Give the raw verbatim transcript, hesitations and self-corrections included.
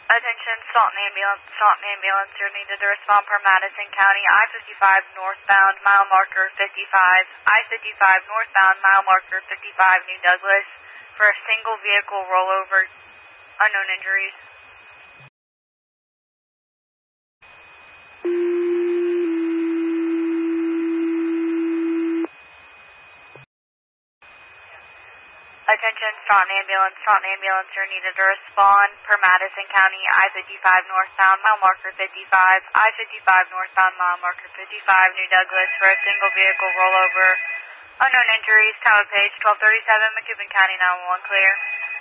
Attention, Salt and Ambulance, Salt and Ambulance, you're needed to respond per Madison County, I fifty-five northbound, mile marker fifty-five, I fifty-five northbound, mile marker fifty-five, New Douglas, for a single vehicle rollover, unknown injuries. Attention, Salt and Ambulance, Salt and Ambulance, you're needed to respond per Madison County, I fifty-five northbound, mile marker fifty-five, I fifty-five northbound, mile marker fifty-five, New Douglas, for a single vehicle rollover, unknown injuries, time of page twelve thirty-seven, McCubbin County nine one one clear.